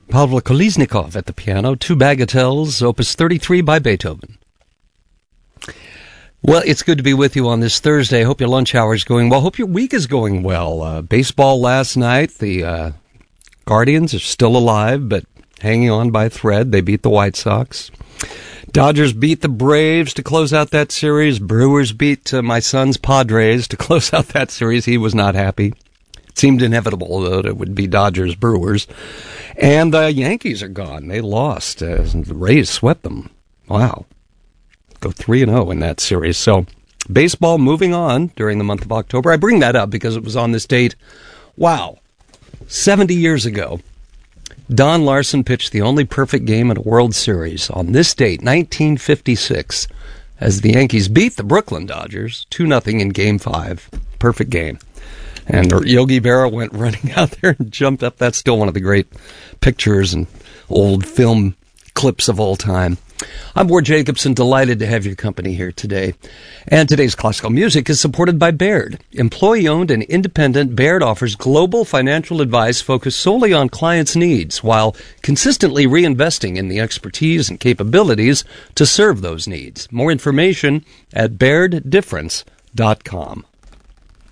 Pavlo Kolesnikov at the piano, two bagatelles, Opus 33 by Beethoven. Well, it's good to be with you on this Thursday. Hope your lunch hour is going well. Hope your week is going well. Baseball last night. The Guardians are still alive, but hanging on by a thread. They beat the White Sox. Dodgers beat the Braves to close out that series. Brewers beat my son's Padres to close out that series. He was not happy. It seemed inevitable that it would be Dodgers-Brewers. And the Yankees are gone. They lost. The Rays swept them. Wow. Go 3-0 in that series. So baseball moving on during the month of October. I bring that up because it was on this date. Wow. 70 years ago. Don Larson pitched the only perfect game in a World Series on this date, 1956, as the Yankees beat the Brooklyn Dodgers 2-0 in Game 5. Perfect game. And Yogi Berra went running out there and jumped up. That's still one of the great pictures and old film clips of all time. I'm Ward Jacobson, delighted to have your company here today. And today's classical music is supported by Baird. Employee-owned and independent, Baird offers global financial advice focused solely on clients' needs while consistently reinvesting in the expertise and capabilities to serve those needs. More information at BairdDifference.com.